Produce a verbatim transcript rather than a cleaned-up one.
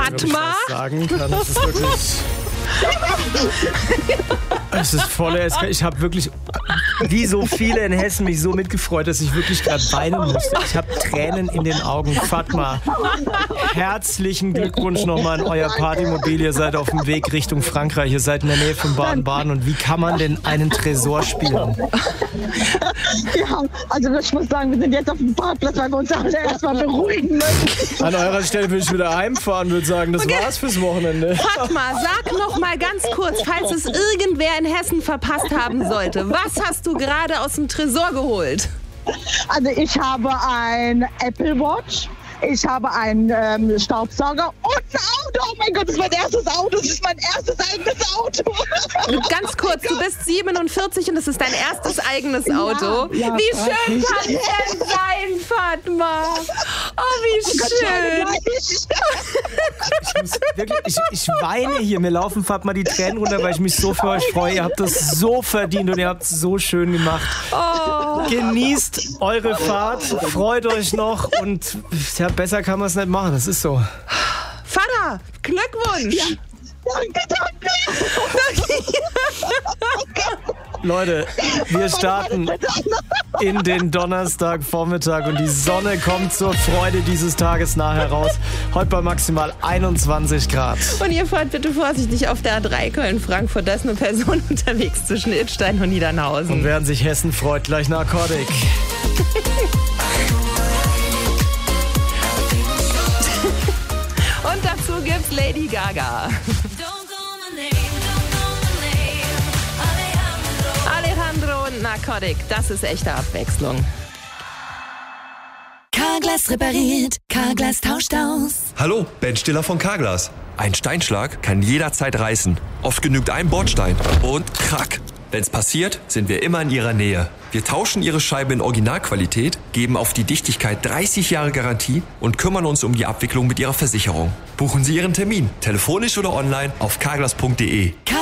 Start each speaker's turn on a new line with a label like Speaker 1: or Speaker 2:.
Speaker 1: Fatma?
Speaker 2: Ich sagen kann, das ist wirklich... Es ist voll, ich habe wirklich, wie so viele in Hessen, mich so mitgefreut, dass ich wirklich gerade weinen musste. Ich habe Tränen in den Augen. Fatma, herzlichen Glückwunsch nochmal an euer Partymobil. Ihr seid auf dem Weg Richtung Frankreich. Ihr seid in der Nähe von Baden-Baden. Und wie kann man denn einen Tresor spielen?
Speaker 3: Ja, also ich muss sagen, wir sind jetzt auf dem Parkplatz, weil wir uns alle erstmal beruhigen müssen.
Speaker 2: An eurer Stelle würde ich wieder heimfahren, würde sagen, das
Speaker 1: Okay.
Speaker 2: war's fürs Wochenende.
Speaker 1: Fatma, sag noch mal ganz kurz, falls es irgendwer in Hessen verpasst haben sollte. Was hast du gerade aus dem Tresor geholt?
Speaker 3: Also ich habe ein Apple Watch, ich habe einen ähm, Staubsauger und ein Auto. Oh mein Gott, das ist mein erstes Auto, das ist mein erstes eigenes Auto.
Speaker 1: Ganz kurz, du bist siebenundvierzig und das ist dein erstes eigenes Auto.
Speaker 3: Ja, ja,
Speaker 1: wie schön kann
Speaker 3: wirklich.
Speaker 1: es denn sein, Fatma? Oh, wie schön.
Speaker 2: Ich, muss wirklich, ich, ich weine hier. Mir laufen Fatma die Tränen runter, weil ich mich so für euch freue. Ihr habt das so verdient und ihr habt es so schön gemacht.
Speaker 1: Oh.
Speaker 2: Genießt eure Fahrt, freut euch noch und ja, besser kann man es nicht machen. Das ist so.
Speaker 1: Vater, Glückwunsch.
Speaker 3: Ja. Danke, danke.
Speaker 2: Leute, wir starten in den Donnerstagvormittag und die Sonne kommt zur Freude dieses Tages nachher raus. Heute bei maximal einundzwanzig Grad.
Speaker 1: Und ihr fahrt bitte vorsichtig auf der A drei Köln-Frankfurt. Da ist eine Person unterwegs zwischen Idstein und Niedernhausen.
Speaker 2: Und während sich Hessen freut, gleich Narkotik.
Speaker 1: Und dazu gibt's Lady Gaga. Alejandro und Narcotic, das ist echte Abwechslung.
Speaker 4: Carglass repariert, Carglass tauscht aus.
Speaker 5: Hallo, Ben Stiller von Carglass. Ein Steinschlag kann jederzeit reißen. Oft genügt ein Bordstein und krack. Wenn's passiert, sind wir immer in Ihrer Nähe. Wir tauschen Ihre Scheibe in Originalqualität, geben auf die Dichtigkeit dreißig Jahre Garantie und kümmern uns um die Abwicklung mit Ihrer Versicherung. Buchen Sie Ihren Termin, telefonisch oder online auf carglass punkt de.